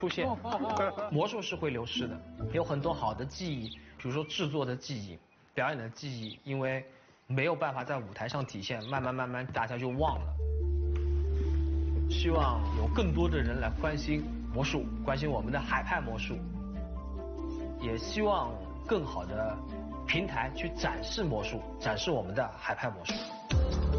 出现。魔术是会流失的，有很多好的记忆，比如说制作的记忆、表演的记忆，因为没有办法在舞台上体现，慢慢大家就忘了。希望有更多的人来关心魔术，关心我们的海派魔术，也希望更好的平台去展示魔术，展示我们的海派魔术。